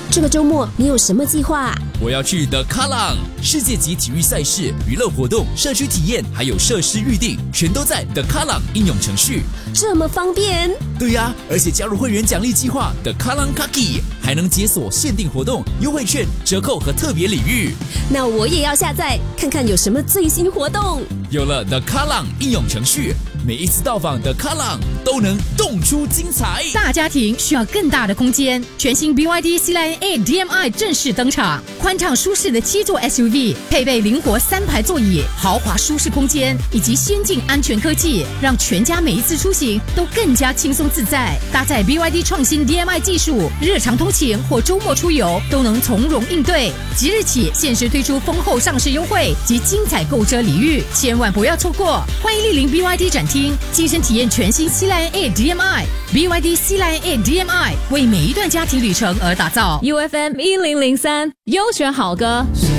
这个周末你有什么计划？ 我要去 The Kallang 世界级体育赛事、娱乐活动、社区体验，还有设施预订，全都在 The Kallang 应用程序。 这么方便？ 对呀，而且加入会员奖励计划 The Kallang Kaki， 还能解锁限定活动、优惠券、折扣和特别礼遇。 那我也要下载看看有什么最新活动。 有了 The Kallang 应用程序，每一次到访 The Kallang 都能动出精彩。 大家庭需要更大的空间，全新 BYD Sea Lion 8 DM-i 正式登场，宽敞舒适的7座 SUV， 配备灵活3排座椅，豪华舒适空间以及先进安全科技，让全家每一次出行都更加轻松自在。搭载 BYD 创新 DM-i 技术，日常通勤或周末出游都能从容应对。即日起限时推出丰厚上市优惠及精彩购车礼遇，千万不要错过！欢迎莅临 BYD 展厅，亲身体验全新 Sea Lion 8 DM-i。BYD Sea Lion 8 DM-i 为每一段家庭旅程而打造。 UFM 1003优选好歌。